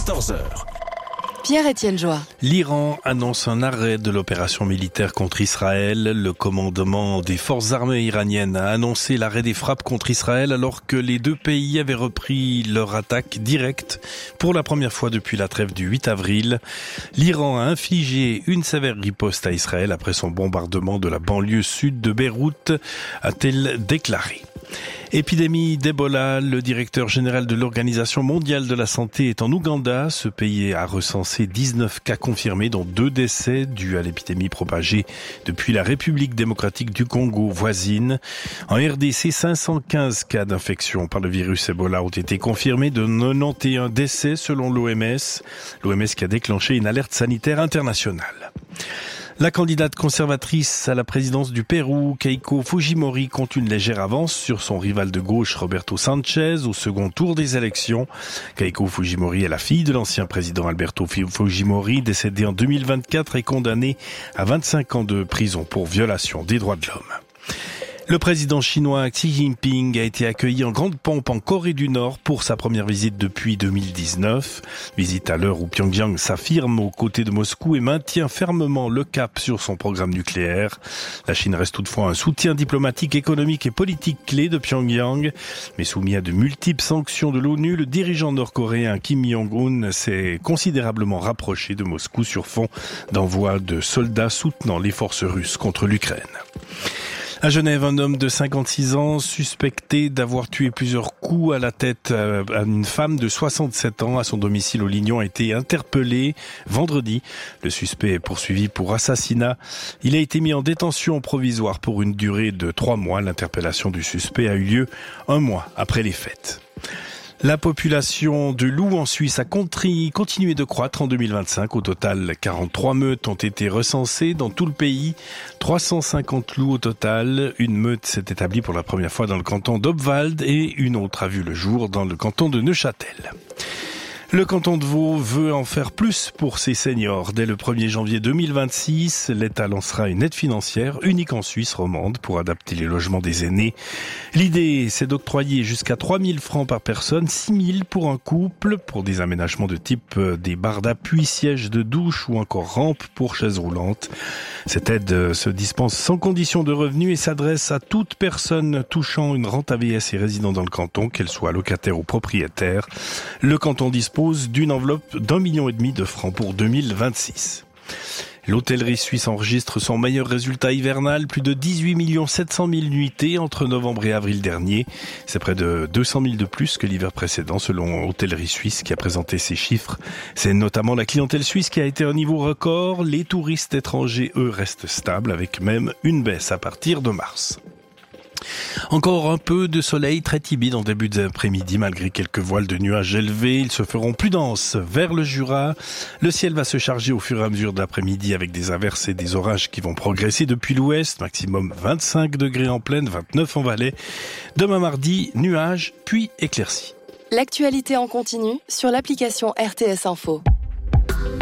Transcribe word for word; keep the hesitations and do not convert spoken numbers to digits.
quatorze heures. Pierre-Étienne Joie. L'Iran annonce un arrêt de l'opération militaire contre Israël. Le commandement des forces armées iraniennes a annoncé l'arrêt des frappes contre Israël alors que les deux pays avaient repris leur attaque directe pour la première fois depuis la trêve du huit avril. L'Iran a infligé une sévère riposte à Israël après son bombardement de la banlieue sud de Beyrouth, a-t-elle déclaré. Épidémie d'Ebola, le directeur général de l'Organisation mondiale de la santé est en Ouganda. Ce pays a recensé dix-neuf cas confirmés, dont deux décès dus à l'épidémie propagée depuis la République démocratique du Congo voisine. En R D C, cinq cent quinze cas d'infection par le virus Ebola ont été confirmés, de quatre-vingt-onze décès selon l'O M S. L'O M S qui a déclenché une alerte sanitaire internationale. La candidate conservatrice à la présidence du Pérou, Keiko Fujimori, compte une légère avance sur son rival de gauche, Roberto Sanchez, au second tour des élections. Keiko Fujimori est la fille de l'ancien président Alberto Fujimori, décédé en deux mille vingt-quatre et condamné à vingt-cinq ans de prison pour violation des droits de l'homme. Le président chinois Xi Jinping a été accueilli en grande pompe en Corée du Nord pour sa première visite depuis deux mille dix-neuf. Visite à l'heure où Pyongyang s'affirme aux côtés de Moscou et maintient fermement le cap sur son programme nucléaire. La Chine reste toutefois un soutien diplomatique, économique et politique clé de Pyongyang. Mais soumis à de multiples sanctions de l'ONU, le dirigeant nord-coréen Kim Jong-un s'est considérablement rapproché de Moscou sur fond d'envoi de soldats soutenant les forces russes contre l'Ukraine. À Genève, un homme de cinquante-six ans suspecté d'avoir tué plusieurs coups à la tête à une femme de soixante-sept ans à son domicile au Lignon a été interpellé vendredi. Le suspect est poursuivi pour assassinat. Il a été mis en détention provisoire pour une durée de trois mois. L'interpellation du suspect a eu lieu un mois après les fêtes. La population de loups en Suisse a continué de croître en deux mille vingt-cinq. Au total, quarante-trois meutes ont été recensées dans tout le pays. trois cent cinquante loups au total. Une meute s'est établie pour la première fois dans le canton d'Obwald et une autre a vu le jour dans le canton de Neuchâtel. Le canton de Vaud veut en faire plus pour ses seniors. Dès le premier janvier deux mille vingt-six, l'État lancera une aide financière unique en Suisse romande pour adapter les logements des aînés. L'idée, c'est d'octroyer jusqu'à trois mille francs par personne, six mille pour un couple, pour des aménagements de type des barres d'appui, sièges de douche ou encore rampes pour chaises roulantes. Cette aide se dispense sans condition de revenu et s'adresse à toute personne touchant une rente A V S et résidant dans le canton, qu'elle soit locataire ou propriétaire. Le canton dispose d'une enveloppe d'un million et demi de francs pour deux mille vingt-six. L'hôtellerie suisse enregistre son meilleur résultat hivernal, plus de dix-huit millions sept cent mille nuitées entre novembre et avril dernier. C'est près de deux cent mille de plus que l'hiver précédent selon Hôtellerie Suisse qui a présenté ces chiffres. C'est notamment la clientèle suisse qui a été à un niveau record. Les touristes étrangers, eux, restent stables avec même une baisse à partir de mars. Encore un peu de soleil très timide en début d'après-midi malgré quelques voiles de nuages élevés. Ils se feront plus denses vers le Jura. Le ciel va se charger au fur et à mesure de l'après-midi avec des averses et des orages qui vont progresser depuis l'ouest. Maximum vingt-cinq degrés en plaine, vingt-neuf en Valais. Demain mardi, nuages puis éclaircies. L'actualité en continu sur l'application R T S Info.